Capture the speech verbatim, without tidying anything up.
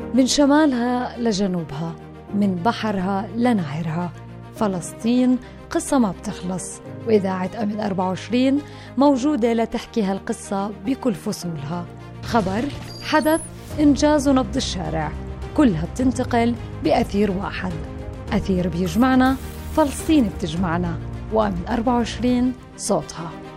من شمالها لجنوبها، من بحرها لنهرها، فلسطين قصة ما بتخلص، وإذاعة أمل أربعة وعشرين موجودة لتحكي هالقصة بكل فصولها. خبر، حدث، إنجاز ونبض الشارع، كلها بتنتقل بأثير واحد، أثير بيجمعنا، فلسطين بتجمعنا، وأمل أربعة وعشرين صوتها.